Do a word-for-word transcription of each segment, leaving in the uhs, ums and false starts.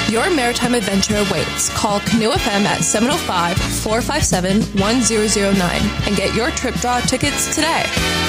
Your maritime adventure awaits. Call Canoe F M at seven oh five, four five seven, one zero zero nine and get your trip draw tickets today.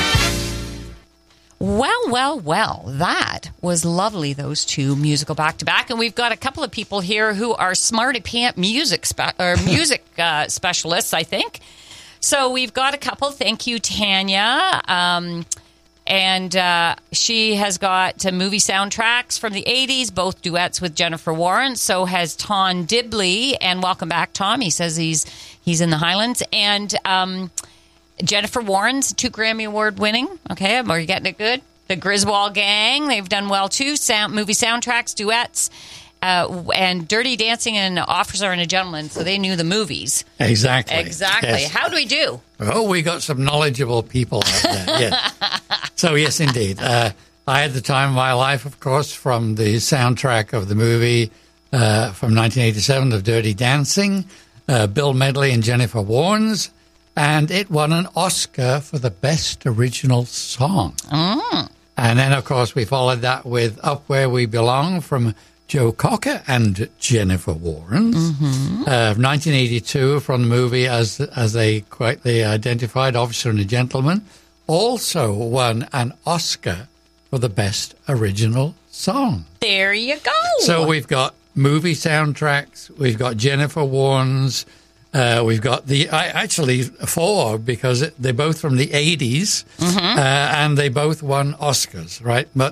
Well, well, well, that was lovely, those two musical back-to-back. And we've got a couple of people here who are smarty pant music, spe- or music uh, specialists, I think. So we've got a couple. Thank you, Tanya. Um, and uh, she has got uh, movie soundtracks from the eighties, both duets with Jennifer Warren. So has Tom Dibley. And welcome back, Tom. He says he's he's in the Highlands. And... Um, Jennifer Warren's two Grammy Award winning. Okay, are you getting it good? The Griswold Gang, they've done well too. Sound, movie soundtracks, duets, uh, and Dirty Dancing and Officer and a Gentleman. So they knew the movies. Exactly. Exactly. Yes. How do we do? Oh, we got some knowledgeable people out there. Yes. So yes, indeed. Uh, I had the time of my life, of course, from the soundtrack of the movie uh, from nineteen eighty-seven of Dirty Dancing, uh, Bill Medley and Jennifer Warnes. And it won an Oscar for the Best Original Song. Mm. And then, of course, we followed that with Up Where We Belong from Joe Cocker and Jennifer Warren. Mm-hmm. Uh, nineteen eighty-two from the movie, as as they quietly identified, Officer and a Gentleman, also won an Oscar for the Best Original Song. There you go. So we've got movie soundtracks, we've got Jennifer Warnes, Uh, we've got the I, actually four because it, they're both from the eighties, mm-hmm. uh, and they both won Oscars, right? But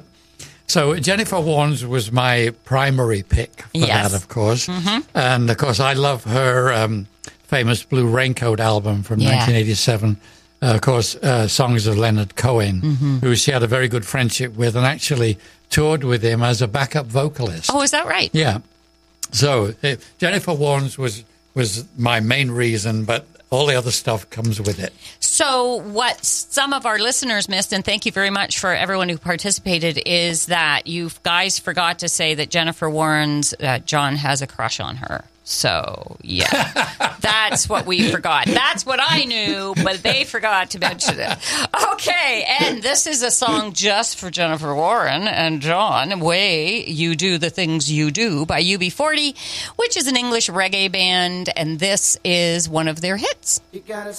so Jennifer Warnes was my primary pick for yes. that, of course, mm-hmm. and of course I love her um, famous Blue Raincoat album from yeah. nineteen eighty-seven. Uh, of course, uh, songs of Leonard Cohen, mm-hmm. who she had a very good friendship with, and actually toured with him as a backup vocalist. Oh, is that right? Yeah. So uh, Jennifer Warnes was. was my main reason, but all the other stuff comes with it. So what some of our listeners missed, and thank you very much for everyone who participated, is that you guys forgot to say that Jennifer Warren's uh, John has a crush on her. So, yeah, that's what we forgot. That's what I knew, but they forgot to mention it. Okay, and this is a song just for Jennifer Warren and John, Way You Do the Things You Do by U B forty, which is an English reggae band, and this is one of their hits. You gotta